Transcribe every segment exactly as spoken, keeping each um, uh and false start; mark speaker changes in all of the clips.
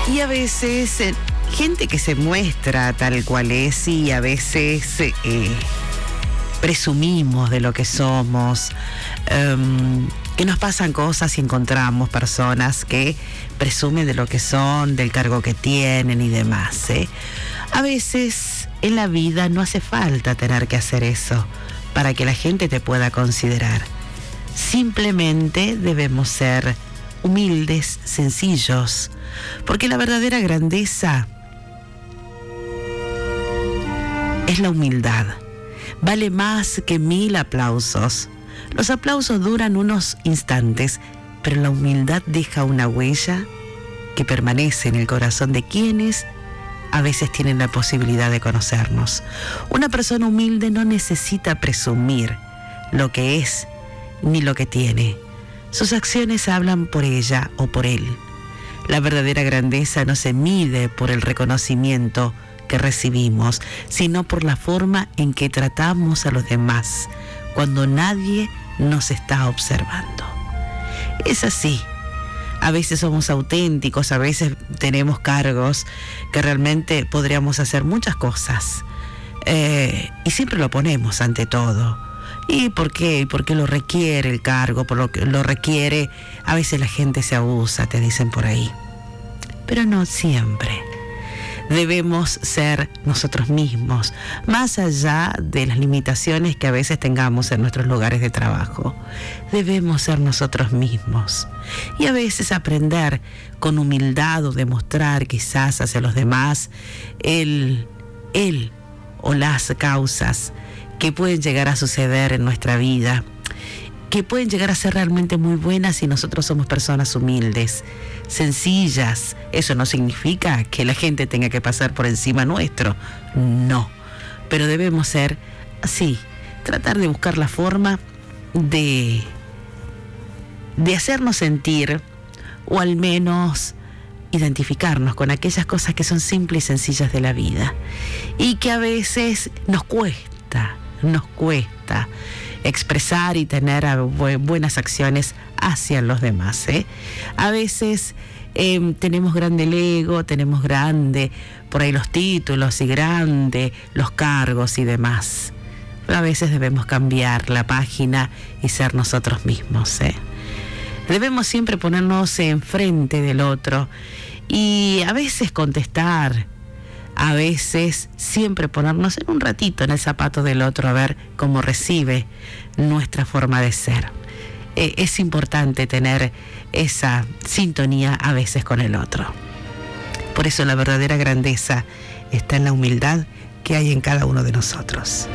Speaker 1: Y a veces, eh, gente que se muestra tal cual es y a veces eh, presumimos de lo que somos, um, que nos pasan cosas y encontramos personas que presumen de lo que son, del cargo que tienen y demás, ¿eh? A veces en la vida no hace falta tener que hacer eso para que la gente te pueda considerar. Simplemente debemos ser humildes, sencillos, porque la verdadera grandeza es la humildad. Vale más que mil aplausos. Los aplausos duran unos instantes, pero la humildad deja una huella que permanece en el corazón de quienes a veces tienen la posibilidad de conocernos. Una persona humilde no necesita presumir lo que es ni lo que tiene. Sus acciones hablan por ella o por él. La verdadera grandeza no se mide por el reconocimiento que recibimos, sino por la forma en que tratamos a los demás cuando nadie nos está observando. Es así. A veces somos auténticos, a veces tenemos cargos que realmente podríamos hacer muchas cosas. Eh, y siempre lo ponemos ante todo. ¿Y por qué? Porque lo requiere el cargo, por lo que lo requiere. A veces la gente se abusa, te dicen por ahí. Pero no siempre. Debemos ser nosotros mismos, más allá de las limitaciones que a veces tengamos en nuestros lugares de trabajo. Debemos ser nosotros mismos. Y a veces aprender con humildad o demostrar quizás hacia los demás el, el o las causas que pueden llegar a suceder en nuestra vida, que pueden llegar a ser realmente muy buenas si nosotros somos personas humildes, sencillas. Eso no significa que la gente tenga que pasar por encima nuestro, no. Pero debemos ser así, tratar de buscar la forma de, de hacernos sentir, o al menos identificarnos con aquellas cosas que son simples y sencillas de la vida, y que a veces nos cuesta, nos cuesta expresar y tener buenas acciones hacia los demás, ¿eh? A veces eh, tenemos grande el ego, tenemos grande por ahí los títulos y grande los cargos y demás. Pero a veces debemos cambiar la página y ser nosotros mismos, ¿eh? Debemos siempre ponernos enfrente del otro y a veces contestar, a veces siempre ponernos en un ratito en el zapato del otro a ver cómo recibe nuestra forma de ser. Eh, es importante tener esa sintonía a veces con el otro. Por eso la verdadera grandeza está en la humildad que hay en cada uno de nosotros.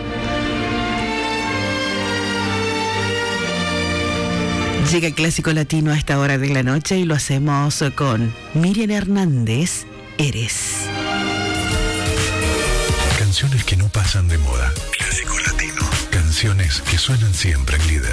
Speaker 1: Llega el Clásico Latino a esta hora de la noche y lo hacemos con Miriam Hernández, Eres.
Speaker 2: Canciones que no pasan de moda. Clásico Latino. Canciones que suenan siempre en Líder.